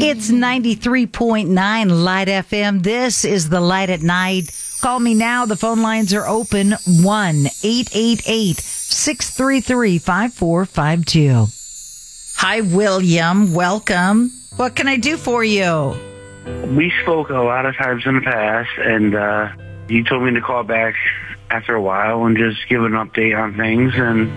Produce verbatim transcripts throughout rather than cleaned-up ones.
It's ninety-three point nine Light F M. This is the Light at Night. Call me now. The phone lines are open. one eight eight eight, six three three, five four five two. Hi, William. Welcome. What can I do for you? We spoke a lot of times in the past, and uh, you told me to call back after a while and just give an update on things.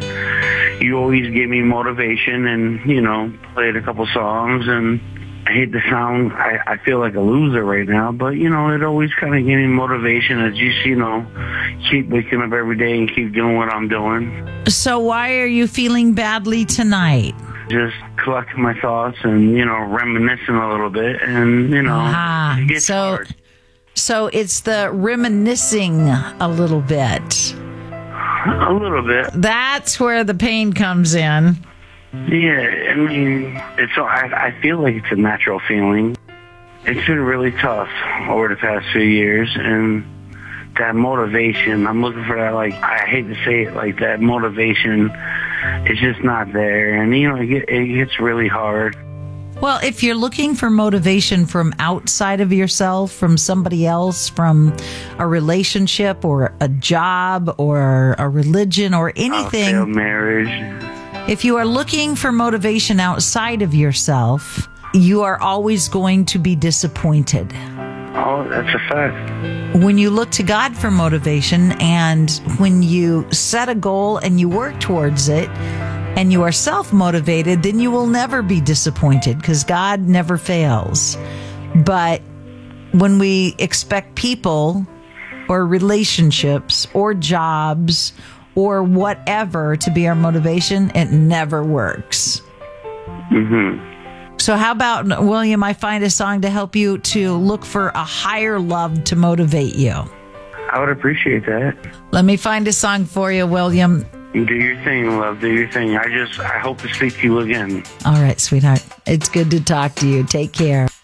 And you always gave me motivation and, you know, played a couple songs. And I hate to sound, I, I feel like a loser right now, but, you know, it always kind of gave me motivation to just, you know, keep waking up every day and keep doing what I'm doing. So why are you feeling badly tonight? Just collecting my thoughts and, you know, reminiscing a little bit. And, you know, ah, it gets so, hard. So it's the reminiscing a little bit. A little bit. That's where the pain comes in. Yeah, I mean, it's. I, I feel like it's a natural feeling. It's been really tough over the past few years, and that motivation, I'm looking for that, like, I hate to say it, like, that motivation is just not there. And, you know, it, get, it gets really hard. Well, if you're looking for motivation from outside of yourself, from somebody else, from a relationship or a job or a religion or anything. A failed marriage. If you are looking for motivation outside of yourself, you are always going to be disappointed. Oh, that's a fact. When you look to God for motivation and when you set a goal and you work towards it and you are self-motivated, then you will never be disappointed because God never fails. But when we expect people or relationships or jobs or whatever to be our motivation, it never works. Mm-hmm. So how about, William, I find a song to help you to look for a higher love to motivate you? I would appreciate that. Let me find a song for you, William. Do your thing, love. Do your thing. I just, I hope to speak to you again. All right, sweetheart. It's good to talk to you. Take care.